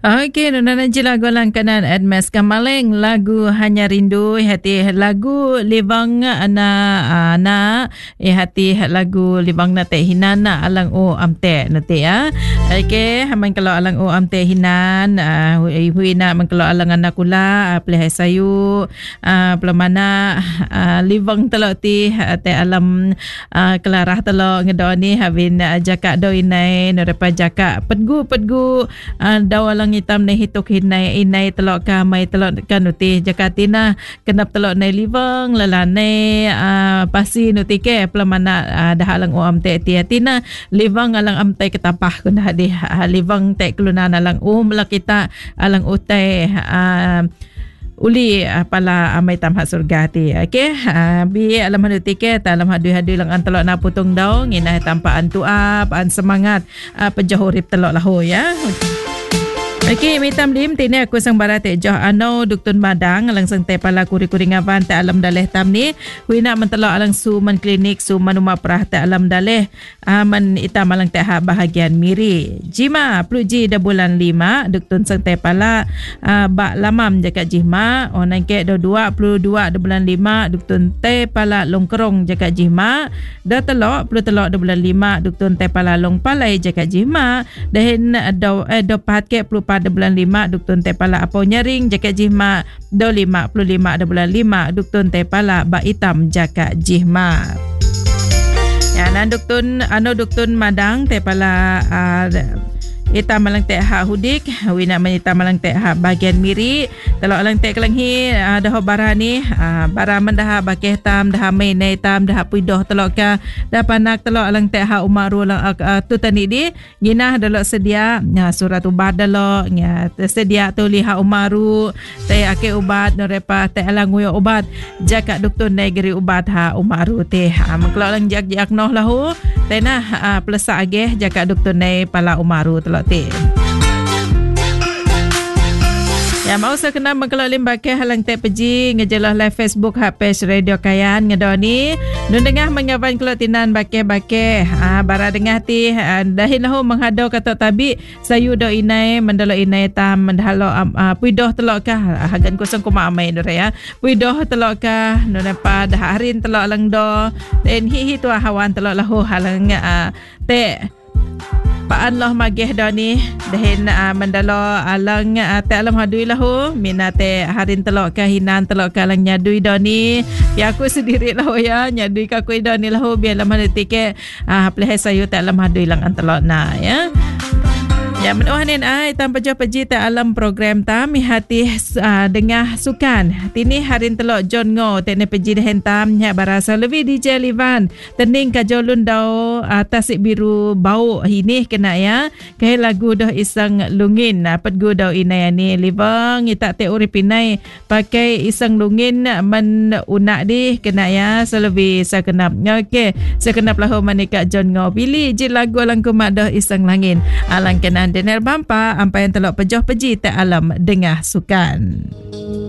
Okey, nana je lagu langkanan Admas Kamaleng, lagu Hanya Rindu, hati lagu Libang ana hati lagu Libang nate hinana alang o amte nate ya. Okey, haman kalau alang o amte hinan hui na man kalau alang anak kula pelihai sayu pelamana Libang telok ti te alam kelarah telok ngedoni habin jakak do inai norepa jakak pedgu daw alang hitam na hituk inai telok ka mai telok ka nuti jakatina kenap telok na Livang lalane pasi nuti ke pelamana dah alang o amte ti atina Livang alang amte ketapah kun hadi Livang te kelunan alang melakita alang utai uli pala amai tam hak surga ti. Okey, bi alam hadu tiket alam hadu lang antelok na putung daw ngina tanpa antua pan semangat pejahurip telok lahu ya. Okey, mitam dim tini aku sang barate joh ano duktun madang alang sang te pala kuri ngavan te alam daleh tam ni huina mentelok alang su man klinik su manuma prah te alam daleh man itam alang te ha bahagian miri jima pluji da bulan 5 duktun sang te pala bak lamam jakat jima onan ke do 22 da bulan 5 duktun te pala longkrong jakat jima da telok da bulan 5 duktun te pala long palai jakat jima dahin do pat ke pada bulan 5 duktun te pala apau nyaring jakat jihma do 55 da bulan 5 duktun te pala ba hitam jakat jihma ya nan duktun madang te pala ita malang te ha hudik wina menita malang te ha bagian miri telok alang te kelanghi dah barani bara mendah bakeh tam dah mai nei tam dah puidoh telok ka dah panak telok alang te ha umaru lang tu tani di ginah delok sedia surat ubat delok nya sedia tu liha umaru te ake ubat norepa te alang uyo ubat jakak doktor negeri ubat ha umaru te mengkelok lang jak noh lahu te nah pelesa ageh jakak doktor nei pala umaru telok te. Ya mau sekena mengkelok limbake halang te peji ngejelah live Facebook page Radio Kayan ngedoni nun dengah mengawan kelok tinan bake bara dengah ti dahin lahu menghadau kata tabi sayu do inai mendalo inai tam mendalo puidoh telok ka hagan kosong kuma amai dore ya puidoh telok ka nun apa dah harin telok lang do den hi tu hawan telok lahu halang te paan loh mageh doni dahin mendalo alang te alam hadui lahu minate harin telok ka hinan telok ka lang nyadui doni ya aku sendiri lahu ya nyadui ka kui doni lahu biar lam hadu tike pleh sayu te alam hadui lang antelok na ya. Ya menuhanin tanpa jauh peji te alam program tam hati dengah sukan tini harin telok John Ngo tekne peji dehen tam nya barasa lebih DJ Livan tening ka jolun dau tasik biru bau ini kena ya ke lagu dah isang lungin pet gu dau inai ni libang itak te urip inai pakai isang lungin men unak di kena ya selebi sakenap okey sakenap lahu manika John Ngo pilih je lagu alang kumak dah isang langin alang kenan Denel Bampa ampai yang telok pejoh peji te alam dengah sukan.